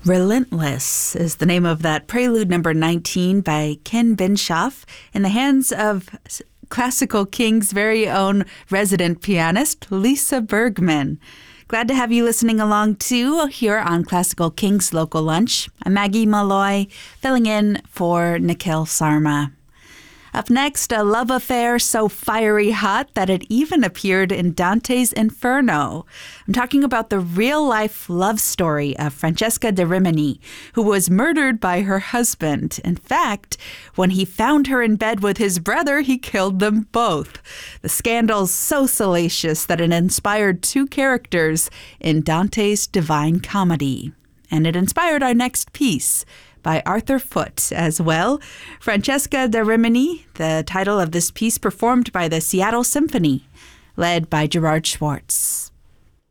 Relentless is the name of that prelude number 19 by Ken Bischoff in the hands of Classical King's very own resident pianist, Lisa Bergman. Glad to have you listening along, too, here on Classical King's Local Lunch. I'm Maggie Malloy, filling in for Nikhil Sarma. Up next, a love affair so fiery hot that it even appeared in Dante's Inferno. I'm talking about the real-life love story of Francesca da Rimini, who was murdered by her husband. In fact, when he found her in bed with his brother, he killed them both. The scandal's so salacious that it inspired two characters in Dante's Divine Comedy. And it inspired our next piece, by Arthur Foote as well. Francesca da Rimini, the title of this piece performed by the Seattle Symphony, led by Gerard Schwartz.